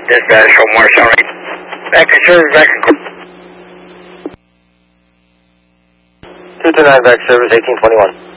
Dispatch from Marshall right. Back to service, back to 229 back service 1821.